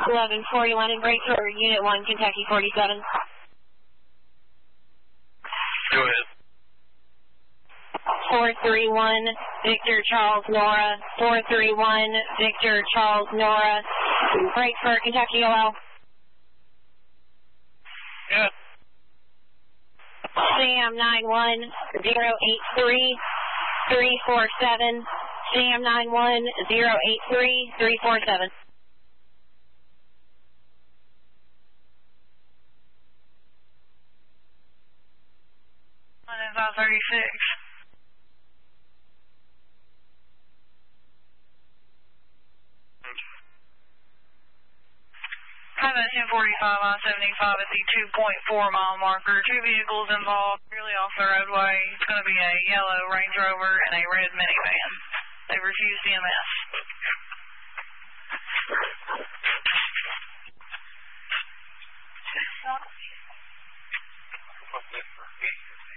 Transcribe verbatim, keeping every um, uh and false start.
eleven forty-one and break for Unit one, Kentucky forty-seven. Go ahead. four three one, Victor Charles Nora. four three one, Victor Charles Nora. Break for Kentucky O L. Yeah. Sam nine one zero eight three three four seven. Sam nine one zero eight three three four seven. five thirty-six. Have a ten forty-five I seventy-five at the two point four mile marker. Two vehicles involved, really off the roadway. It's going to be a yellow Range Rover and a red minivan. They refused E M S.